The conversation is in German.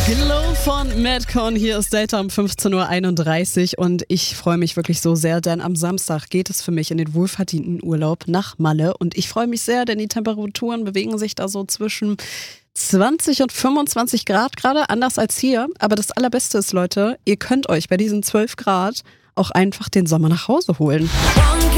Hello von Madcon, hier ist Delta um 15.31 Uhr und ich freue mich wirklich so sehr, denn am Samstag geht es für mich in den wohlverdienten Urlaub nach Malle und ich freue mich sehr, denn die Temperaturen bewegen sich da so zwischen 20 und 25 Grad gerade, anders als hier, aber das Allerbeste ist, Leute, ihr könnt euch bei diesen 12 Grad auch einfach den Sommer nach Hause holen.